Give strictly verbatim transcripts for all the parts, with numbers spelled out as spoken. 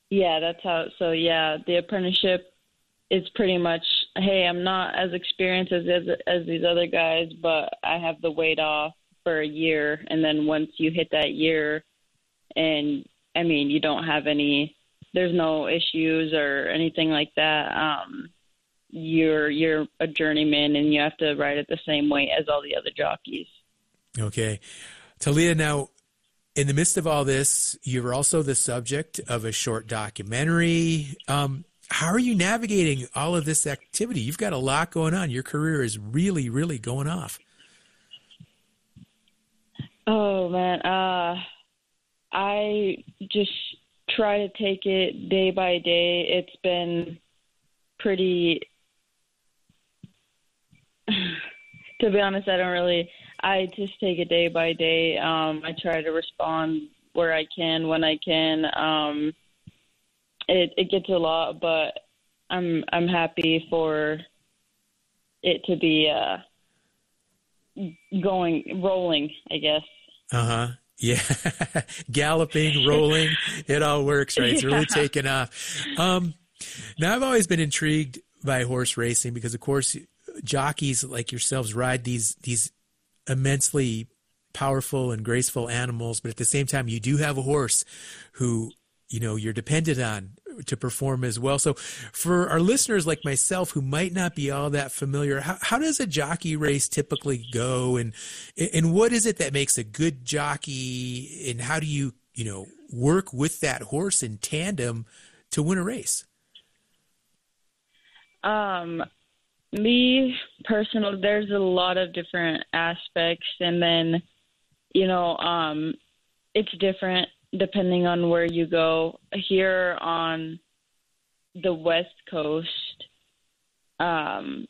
Yeah, that's how. So yeah, the apprenticeship is pretty much, hey, I'm not as experienced as as, as these other guys, but I have the weight off for a year, and then once you hit that year, and I mean, you don't have any, there's no issues or anything like that. Um, you're you're a journeyman, and you have to ride it the same way as all the other jockeys. Okay, Talia, now, in the midst of all this, you're also the subject of a short documentary. Um, how are you navigating all of this activity? You've got a lot going on. Your career is really, really going off. Oh, man. Uh, I just try to take it day by day. It's been pretty, to be honest, I don't really... I just take it day by day. Um, I try to respond where I can, when I can. Um, it, it gets a lot, but I'm I'm happy for it to be uh, going, rolling, I guess. Uh-huh. Yeah. Galloping, rolling, it all works, right? It's Yeah. really taken off. Um, now, I've always been intrigued by horse racing because, of course, jockeys like yourselves ride these these immensely powerful and graceful animals, but at the same time, you do have a horse who, you know, you're dependent on to perform as well. So for our listeners like myself who might not be all that familiar, how, how does a jockey race typically go? And, and what is it that makes a good jockey? And how do you, you know, work with that horse in tandem to win a race? Um, Me personally, there's a lot of different aspects, and then, you know, um, it's different depending on where you go. Here on the West Coast, um,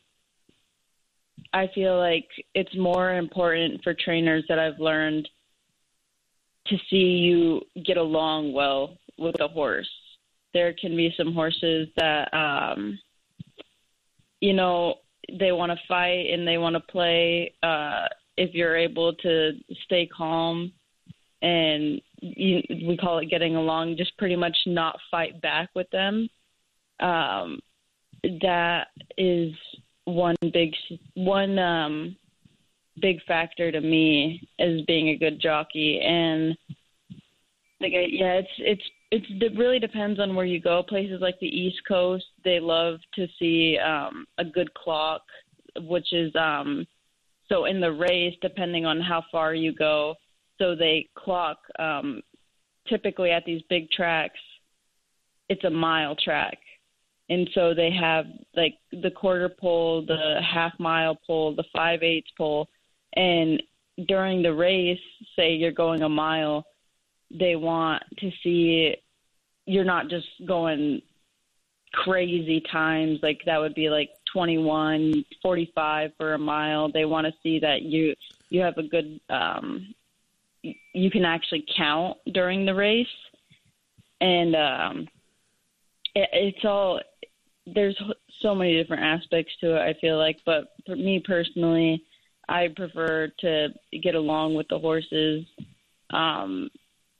I feel like it's more important for trainers that I've learned to see you get along well with a horse. There can be some horses that, um, you know, they want to fight and they want to play. Uh, if you're able to stay calm and you, we call it getting along, just pretty much not fight back with them. Um, that is one big, one um, big factor to me as being a good jockey. And like, I, yeah, it's, it's, It's, it really depends on where you go. Places like the East Coast, they love to see um, a good clock, which is um, so in the race, depending on how far you go. So they clock um, typically at these big tracks, it's a mile track. And so they have like the quarter pole, the half mile pole, the five eighths pole. And during the race, say you're going a mile, they want to see you're not just going crazy times. Like that would be like twenty-one, forty-five for a mile. They want to see that you, you have a good, um, you can actually count during the race. And um, it, it's all, there's so many different aspects to it, I feel like. But for me personally, I prefer to get along with the horses. Um,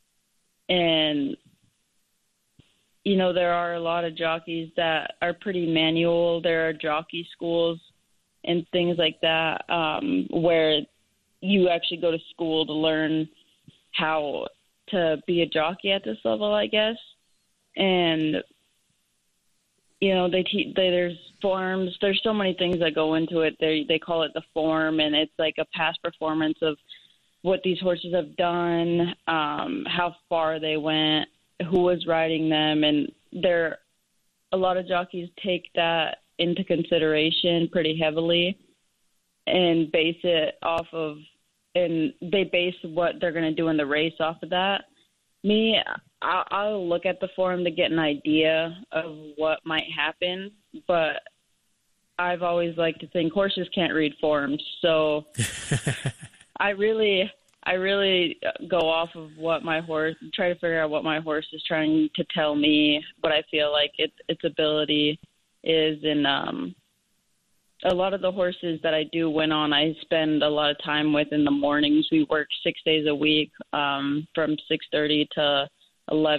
And, you know, there are a lot of jockeys that are pretty manual. There are jockey schools and things like that um, where you actually go to school to learn how to be a jockey at this level, I guess. And, you know, they teach, they, there's forms. There's so many things that go into it. They they call it the form, and it's like a past performance of what these horses have done, um, how far they went, who was riding them. And there, a lot of jockeys take that into consideration pretty heavily and base it off of, and they base what they're going to do in the race off of that. Me, I'll, I'll look at the form to get an idea of what might happen, but I've always liked to think horses can't read forms. So I really, I really go off of what my horse, try to figure out what my horse is trying to tell me, what I feel like it, its ability is. And um, a lot of the horses that I do win on, I spend a lot of time with in the mornings. We work six days a week um, from six thirty to eleven.